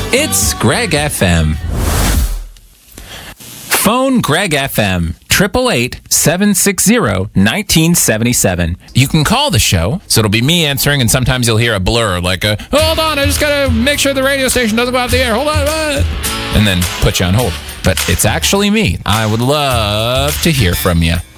It's Greg FM. Phone Greg FM, 888-760-1977. You can call the show, so it'll be me answering, and sometimes you'll hear a blur, like hold on, I just gotta make sure the radio station doesn't go off the air, hold on, and then put you on hold. But it's actually me. I would love to hear from you.